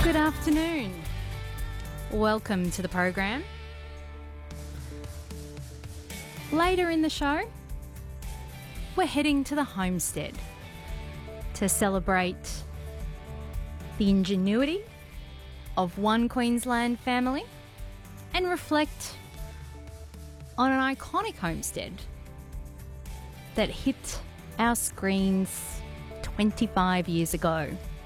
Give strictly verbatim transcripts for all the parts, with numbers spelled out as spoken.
Good afternoon. Welcome to the program. Later in the show, we're heading to the homestead to celebrate the ingenuity of one Queensland family and reflect on an iconic homestead that hit our screens twenty-five years ago.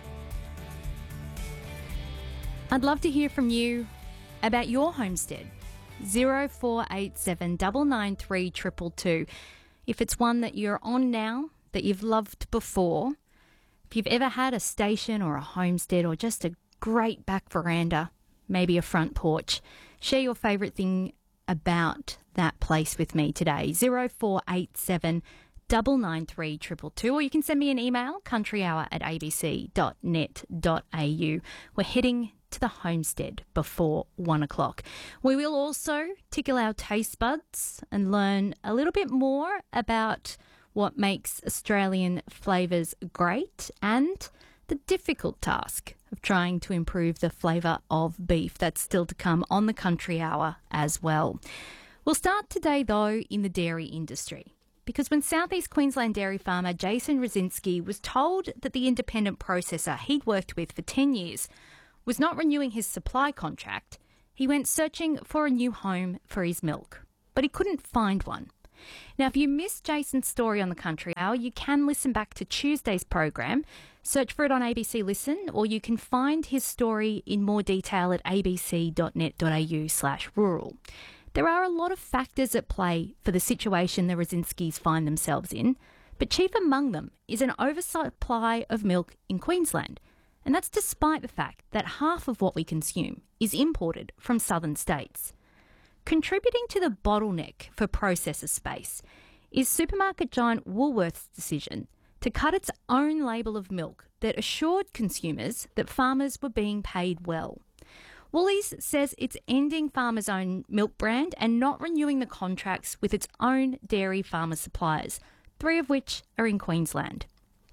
I'd love to hear from you about your homestead. zero four eight seven nine nine three two two two. If it's one that you're on now, that you've loved before, if you've ever had a station or a homestead or just a great back veranda, maybe a front porch, share your favourite thing about that place with me today. zero four eight seven nine nine three two two two, or you can send me an email, countryhour at a b c dot net dot a u. We're heading to the homestead before one o'clock. We will also tickle our taste buds and learn a little bit more about what makes Australian flavours great and the difficult task of trying to improve the flavour of beef. That's still to come on the Country Hour as well. We'll start today, though, in the dairy industry, because when South East Queensland dairy farmer Jason Rosinski was told that the independent processor he'd worked with for ten years was not renewing his supply contract, he went searching for a new home for his milk, but he couldn't find one. Now, if you missed Jason's story on the Country Hour, you can listen back to Tuesday's program, search for it on A B C Listen, or you can find his story in more detail at a b c dot net dot a u slash rural. There are a lot of factors at play for the situation the Rosinskis find themselves in, but chief among them is an oversupply of milk in Queensland. And that's despite the fact that half of what we consume is imported from southern states. Contributing to the bottleneck for processor space is supermarket giant Woolworths' decision to cut its own label of milk that assured consumers that farmers were being paid well. Woolies says it's ending Farmers' Own milk brand and not renewing the contracts with its own dairy farmer suppliers, three of which are in Queensland.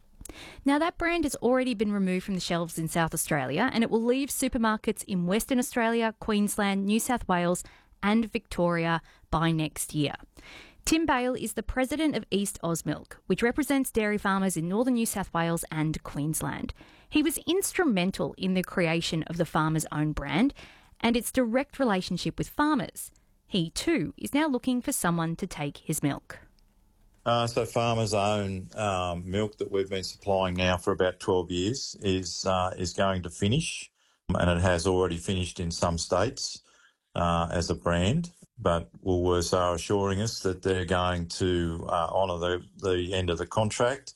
Now, that brand has already been removed from the shelves in South Australia, and it will leave supermarkets in Western Australia, Queensland, New South Wales and Victoria by next year. Tim Bale is the president of East Ausmilk, which represents dairy farmers in northern New South Wales and Queensland. He was instrumental in the creation of the Farmers' Own brand and its direct relationship with farmers. He, too, is now looking for someone to take his milk. Uh, so Farmers' Own um, milk that we've been supplying now for about twelve years is uh, is going to finish, and it has already finished in some states uh, as a brand. But Woolworths are assuring us that they're going to uh, honour the, the end of the contract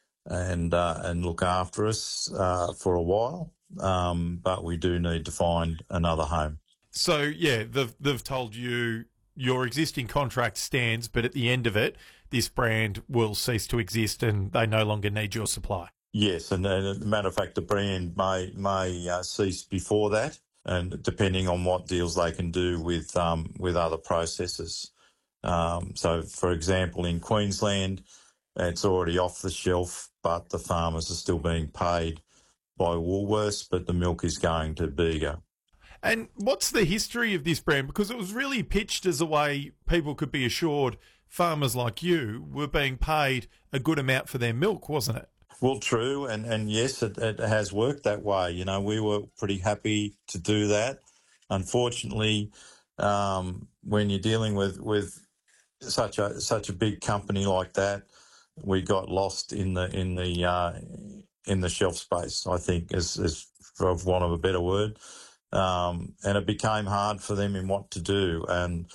and uh, and look after us uh, for a while. Um, but we do need to find another home. So, yeah, they've, they've told you your existing contract stands, but at the end of it, this brand will cease to exist and they no longer need your supply. Yes, and, and as a matter of fact, the brand may may uh, cease before that, and depending on what deals they can do with um, with other processors. Um, so, for example, in Queensland, it's already off the shelf, but the farmers are still being paid by Woolworths, but the milk is going to Bega. And what's the history of this brand? Because it was really pitched as a way people could be assured farmers like you were being paid a good amount for their milk, wasn't it? Well, true, and, and yes, it, it has worked that way. You know, we were pretty happy to do that. Unfortunately, um, when you're dealing with, with such a such a big company like that, we got lost in the in the uh, in the shelf space, I think, as, as for want of a better word. Um, and it became hard for them in what to do. And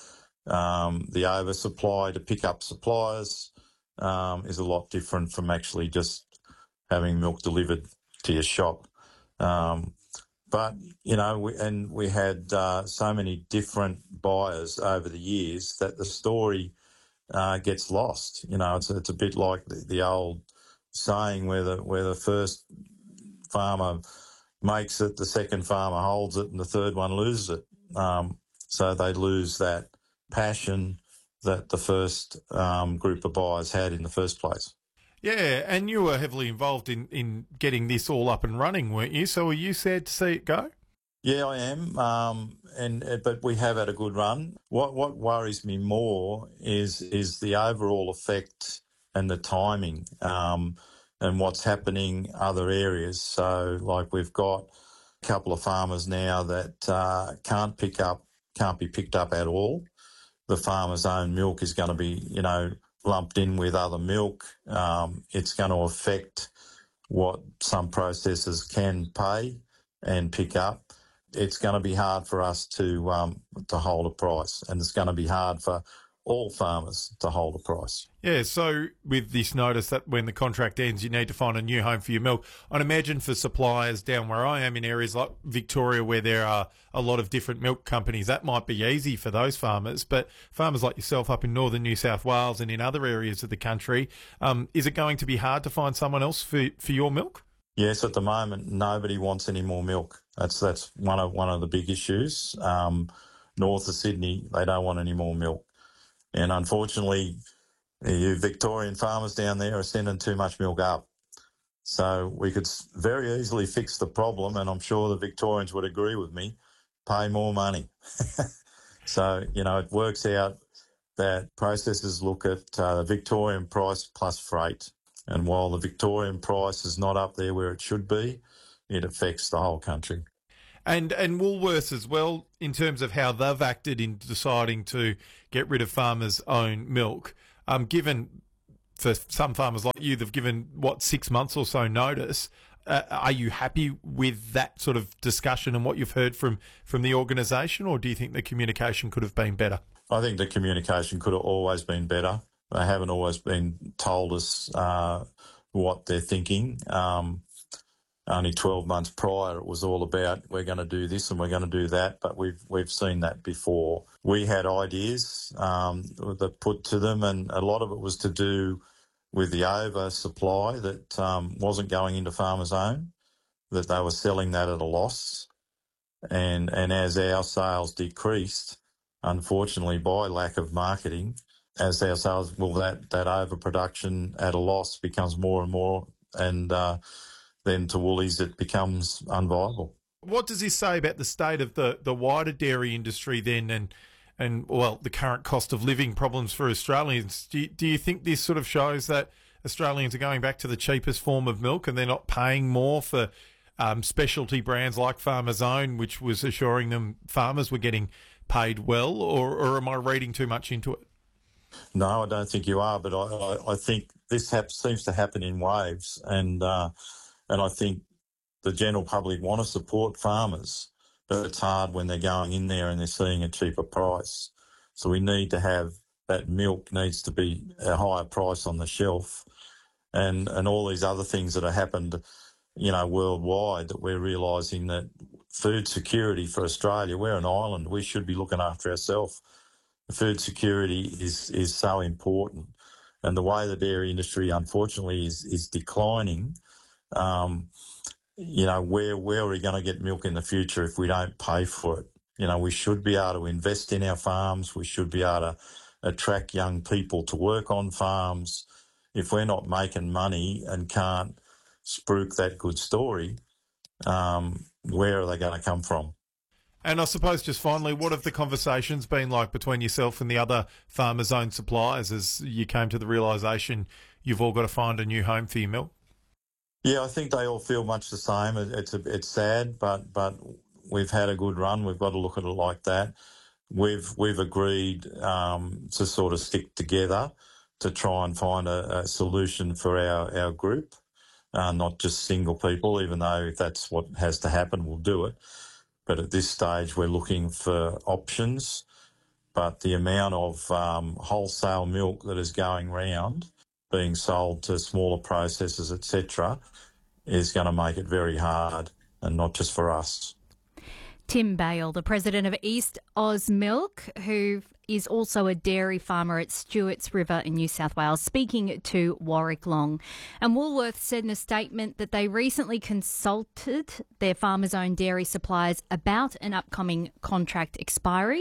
um, the oversupply to pick up suppliers um, is a lot different from actually just having milk delivered to your shop. Um, but, you know, we, and we had uh, so many different buyers over the years that the story uh, gets lost. You know, it's, it's a bit like the, the old saying where the, where the first farmer makes it, the second farmer holds it, and the third one loses it. Um, so they lose that passion that the first um, group of buyers had in the first place. Yeah, and you were heavily involved in, in getting this all up and running, weren't you? So are you sad to see it go? Yeah, I am, um, and uh, but we have had a good run. What what worries me more is is the overall effect and the timing, um, and what's happening other areas. So, like we've got a couple of farmers now that uh, can't pick up, can't be picked up at all. The farmer's own milk is going to be, you know, lumped in with other milk. Um, it's going to affect what some processors can pay and pick up. It's going to be hard for us to um, to hold a price, and it's going to be hard for all farmers to hold a price. Yeah, so with this notice that when the contract ends, you need to find a new home for your milk. I'd imagine for suppliers down where I am in areas like Victoria where there are a lot of different milk companies, that might be easy for those farmers. But farmers like yourself up in northern New South Wales and in other areas of the country, um, is it going to be hard to find someone else for, for your milk? Yes, at the moment, nobody wants any more milk. That's that's one of one of the big issues. Um, north of Sydney, they don't want any more milk. And unfortunately, you Victorian farmers down there are sending too much milk up. So we could very easily fix the problem, and I'm sure the Victorians would agree with me, pay more money. So, you know, it works out that processors look at uh, the Victorian price plus freight. And while the Victorian price is not up there where it should be, it affects the whole country. And and Woolworths as well, in terms of how they've acted in deciding to get rid of farmers' own milk. Um, given for some farmers like you, they've given, what, six months or so notice. Uh, are you happy with that sort of discussion and what you've heard from, from the organisation, or do you think the communication could have been better? I think the communication could have always been better. They haven't always been told us uh, what they're thinking. Um, only twelve months prior, it was all about we're going to do this and we're going to do that, but we've we've seen that before. We had ideas um, that put to them, and a lot of it was to do with the oversupply that um, wasn't going into farmers' own, that they were selling that at a loss. And, and as our sales decreased, unfortunately, by lack of marketing, as our sales, well, that, that overproduction at a loss becomes more and more, and uh, then to Woolies it becomes unviable. What does this say about the state of the, the wider dairy industry then, and, and well, the current cost of living problems for Australians? Do you, do you think this sort of shows that Australians are going back to the cheapest form of milk and they're not paying more for um, specialty brands like Farmers Own, which was assuring them farmers were getting paid well, or, or am I reading too much into it? No, I don't think you are, but I, I, I think this hap- seems to happen in waves, and uh, and I think the general public want to support farmers, but it's hard when they're going in there and they're seeing a cheaper price. So we need to have that milk needs to be a higher price on the shelf, and and all these other things that have happened, you know, worldwide, that we're realising that food security for Australia, we're an island, we should be looking after ourselves. Food security is is so important, and the way the dairy industry, unfortunately, is is declining. Um, you know, where where are we going to get milk in the future if we don't pay for it? You know, we should be able to invest in our farms. We should be able to attract young people to work on farms. If we're not making money and can't spruik that good story, um, where are they going to come from? And I suppose just finally, what have the conversations been like between yourself and the other farmers' own suppliers as you came to the realisation you've all got to find a new home for your milk? Yeah, I think they all feel much the same. It's a, it's sad, but but we've had a good run. We've got to look at it like that. We've we've agreed um, to sort of stick together to try and find a, a solution for our our group, uh, not just single people. Even though if that's what has to happen, we'll do it. But at this stage, we're looking for options. But the amount of um, wholesale milk that is going round, being sold to smaller processors, et cetera, is going to make it very hard, and not just for us. Tim Bale, the president of East Oz Milk, who is also a dairy farmer at Stewarts River in New South Wales, speaking to Warwick Long. And Woolworths said in a statement that they recently consulted their farmers' own dairy suppliers about an upcoming contract expiry,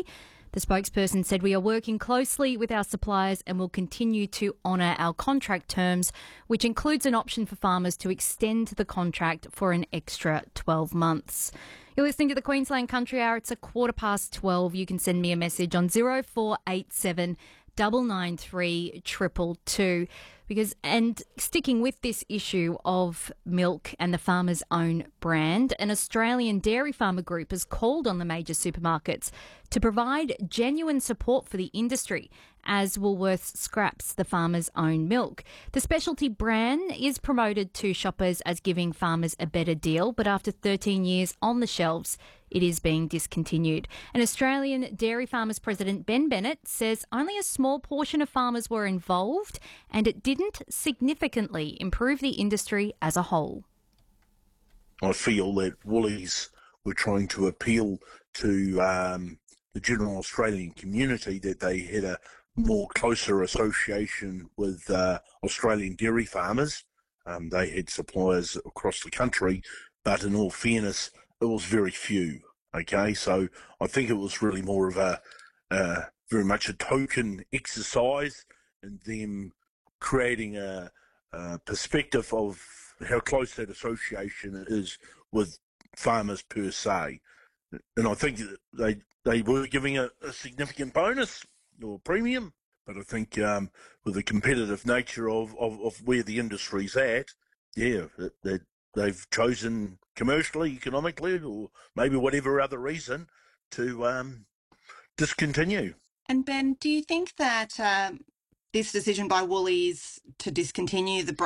The spokesperson said, "We are working closely with our suppliers and will continue to honour our contract terms, which includes an option for farmers to extend the contract for an extra twelve months. You're listening to the Queensland Country Hour. It's a quarter past twelve. You can send me a message on zero four eight seven nine nine three triple two. Because, and sticking with this issue of milk and the farmer's own brand, an Australian dairy farmer group has called on the major supermarkets to provide genuine support for the industry as Woolworths scraps the farmer's own milk. The specialty brand is promoted to shoppers as giving farmers a better deal, but after thirteen years on the shelves, it is being discontinued. An Australian Dairy Farmers President, Ben Bennett, says only a small portion of farmers were involved and it didn't significantly improve the industry as a whole. I feel that Woolies were trying to appeal to um, the general Australian community, that they had a more closer association with uh, Australian dairy farmers. Um, they had suppliers across the country, but in all fairness, it was very few. Okay, so I think it was really more of a uh, very much a token exercise in them creating a, a perspective of how close that association is with farmers per se. And I think that they they were giving a, a significant bonus or premium, but I think um, with the competitive nature of, of, of where the industry's at, yeah, that, that they've chosen commercially, economically, or maybe whatever other reason to um, discontinue. And Ben, do you think that um, this decision by Woolies to discontinue the brand